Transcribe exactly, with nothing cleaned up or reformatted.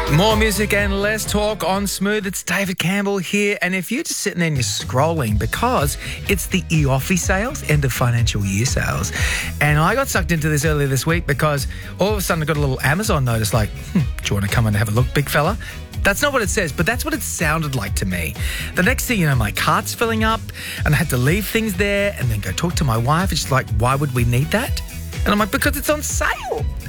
More music and less talk on Smooth. It's David Campbell here. And if you're just sitting there and you're scrolling, because it's the E O F I sales, end of financial year sales. And I got sucked into this earlier this week because all of a sudden I got a little Amazon notice like, hmm, do you want to come and have a look, big fella? That's not what it says, but that's what it sounded like to me. The next thing you know, my cart's filling up and I had to leave things there and then go talk to my wife. And she's like, why would we need that? And I'm like, because it's on sale.